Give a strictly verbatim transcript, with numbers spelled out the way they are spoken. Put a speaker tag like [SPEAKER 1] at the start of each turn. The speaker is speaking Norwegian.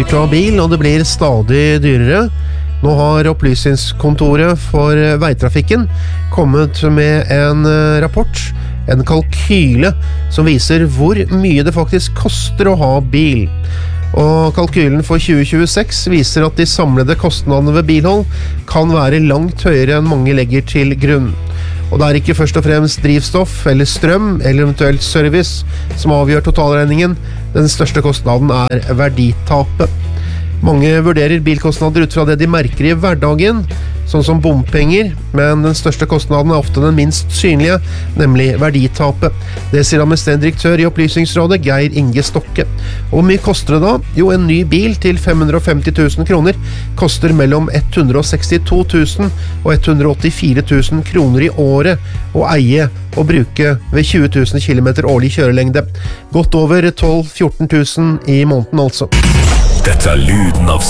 [SPEAKER 1] dyrt å ha bil, og det blir stadig dyrere. Nå har Opplysningskontoret for veitrafikken kommet med en rapport, en kalkyle, som viser hvor mye det faktisk koster å ha bil. Og kalkylen for tjue tjueseks viser at de samlede kostnadene ved bilhold kan være langt høyere enn mange legger til grunn. Og det er ikke først og fremst drivstoff eller strøm eller eventuelt service som avgjør totalregningen. Den største kostnaden er verditapet. Mange vurderer bilkostnader ut fra det de merker i hverdagen, sånn som bompenger, men den største kostnaden er ofte den minst synlige, nemlig verditapet. Det sier administrerende direktør i Opplysningsrådet, Geir Inge Stokke. Og hvor mye koster det da? Jo, en ny bil til fem hundre og femti tusen kroner koster mellom ett hundre og sekstito tusen og ett hundre og åttifire tusen kroner i året å eie og bruke ved tjue tusen kilometer årlig kjørelengde. Godt over tolv til fjorten tusen i måneden altså.
[SPEAKER 2] Dette er lyden av